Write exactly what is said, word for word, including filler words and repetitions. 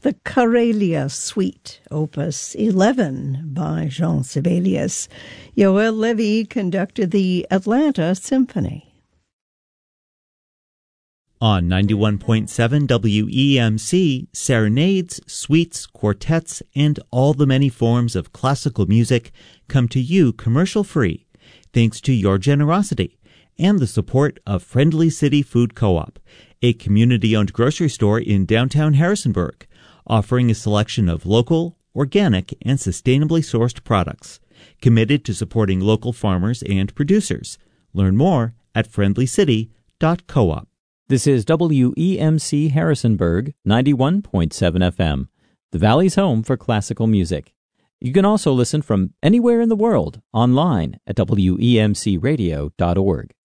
the Karelia Suite, Opus eleven by Jean Sibelius. Yoel Levy conducted the Atlanta Symphony. On ninety-one point seven W E M C, serenades, suites, quartets, and all the many forms of classical music come to you commercial-free, thanks to your generosity and the support of Friendly City Food Co-op, a community-owned grocery store in downtown Harrisonburg, offering a selection of local, organic, and sustainably sourced products, committed to supporting local farmers and producers. Learn more at friendly city dot coop. This is W E M C Harrisonburg, ninety-one point seven F M, the Valley's home for classical music. You can also listen from anywhere in the world online at W E M C radio dot org.